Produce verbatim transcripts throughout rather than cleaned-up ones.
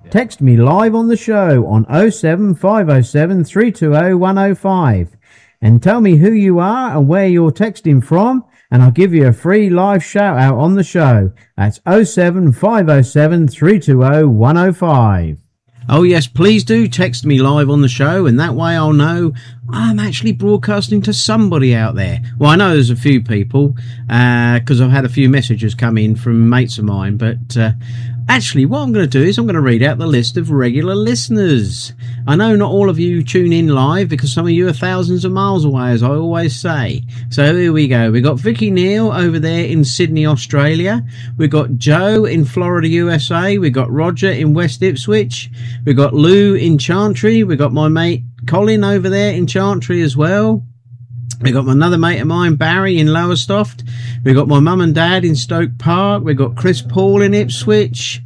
Text me live on the show on oh seven five oh seven three two oh one oh five and tell me who you are and where you're texting from, and I'll give you a free live shout out on the show. That's oh seven five oh seven three two oh one oh five. Oh yes, please do text me live on the show, and that way I'll know I'm actually broadcasting to somebody out there. Well, I know there's a few people, because uh, I've had a few messages come in from mates of mine, but uh, actually what I'm going to do is I'm going to read out the list of regular listeners. I know not all of you tune in live because some of you are thousands of miles away, as I always say. So here we go. We've got Vicky Neal over there in Sydney, Australia. We've got Joe in Florida, U S A. We've got Roger in West Ipswich. We've got Lou in Chantry. We've got my mate Colin over there in Chantry as well. We've got another mate of mine, Barry, in Lowestoft. We've got my mum and dad in Stoke Park. We've got Chris Paul in Ipswich.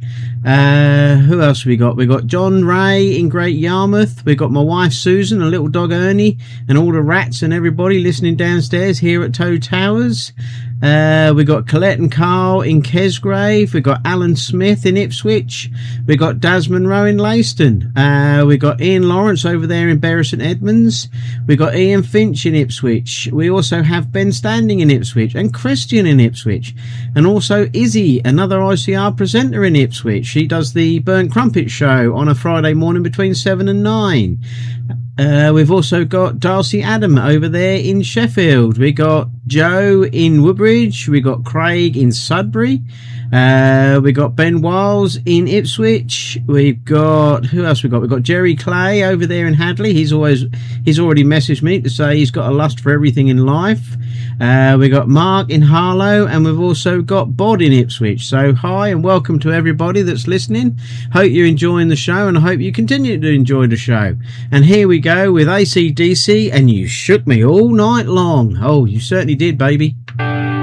Uh, who else we got? We've got John Ray in Great Yarmouth. We've got my wife, Susan, and little dog Ernie, and all the rats and everybody listening downstairs here at Toe Towers. Uh, we've got Colette and Carl in Kesgrave. We've got Alan Smith in Ipswich. We've got Daz Monroe in Leyston. Uh, we've got Ian Lawrence over there in Bury St Edmunds. We've got Ian Finch in Ipswich. We also have Ben Standing in Ipswich and Christian in Ipswich. And also Izzy, another I C R presenter in Ipswich. She does the Burnt Crumpet show on a Friday morning between seven and nine. Uh, we've also got Darcy Adam over there in Sheffield. We got Joe in Woodbridge. We got Craig in Sudbury. Uh, we got Ben Wiles in Ipswich. We've got, who else we got? We've got Jerry Clay over there in Hadley. He's always, he's already messaged me to say he's got a lust for everything in life. Uh, we got Mark in Harlow, and we've also got Bod in Ipswich. So hi and welcome to everybody that's listening. Hope you're enjoying the show, and I hope you continue to enjoy the show. And here we go with A C D C and You Shook Me All Night Long. Oh, you certainly did, baby.